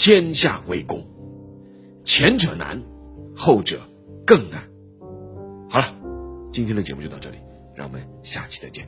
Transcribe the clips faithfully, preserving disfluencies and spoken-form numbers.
天下为公。前者难，后者更难。好了，今天的节目就到这里，让我们下期再见。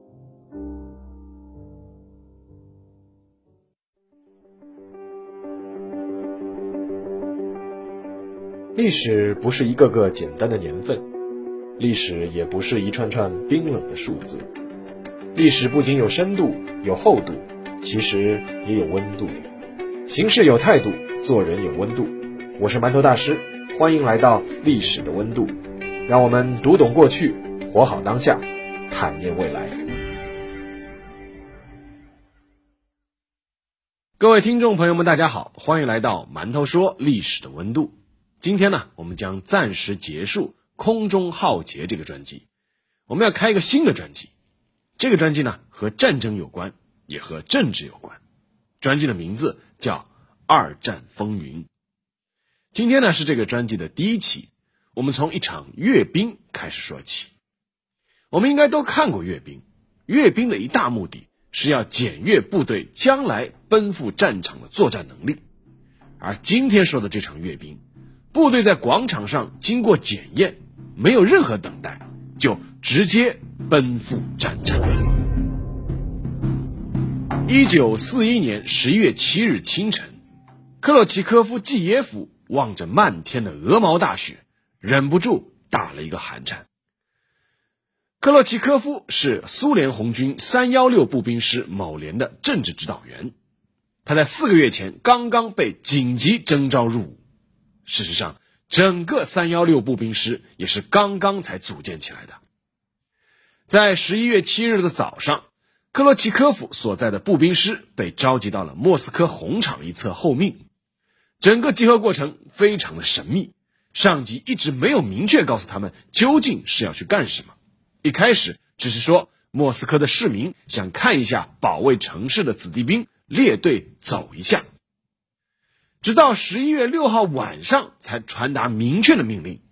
历史不是一个个简单的年份，历史也不是一串串冰冷的数字。历史不仅有深度有厚度，其实也有温度。行事有态度，做人有温度。我是馒头大师，欢迎来到历史的温度，让我们读懂过去，活好当下，坦面未来。 各位听众朋友们大家好，欢迎来到馒头说历史的温度。今天呢，我们将暂时结束空中浩劫这个专辑，我们要开一个新的专辑。这个专辑呢，和战争有关，也和政治有关。专辑的名字叫二战风云。今天呢，是这个专辑的第一期，我们从一场阅兵开始说起。我们应该都看过阅兵，阅兵的一大目的是要检阅部队将来奔赴战场的作战能力。而今天说的这场阅兵，部队在广场上经过检验，没有任何等待，就直接奔赴战场。一九四一年十一月七日清晨，克洛奇科夫季耶夫望着漫天的鹅毛大雪，忍不住打了一个寒颤。克洛奇科夫是苏联红军三一六步兵师某连的政治指导员，他在四个月前刚刚被紧急征召入伍。事实上，整个三一六步兵师也是刚刚才组建起来的。在十一月七日的早上，克洛奇科夫所在的步兵师被召集到了莫斯科红场一侧候命。整个集合过程非常的神秘，上级一直没有明确告诉他们究竟是要去干什么。一开始只是说莫斯科的市民想看一下保卫城市的子弟兵列队走一下。直到十一月六号晚上才传达明确的命令，